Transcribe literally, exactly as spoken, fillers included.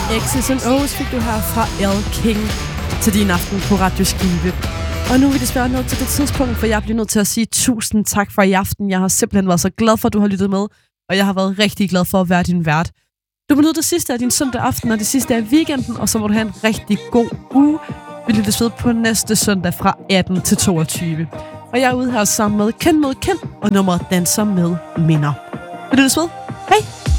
X's and O's fik du her fra Elle King til din aften på Radio Skive. Og nu er vi desværre nået til det tidspunkt, for jeg bliver nødt til at sige tusind tak for i aften. Jeg har simpelthen været så glad for, at du har lyttet med, og jeg har været rigtig glad for at være din vært. Du må nyde det sidste af din søndag aften og det sidste af weekenden, og så må du have en rigtig god uge. Vi lyttes ved på næste søndag fra atten til toogtyve. Og jeg er ude her sammen med Ken mod Ken, og nummeret Danser med Minder. Vi lyttes ved. Hej!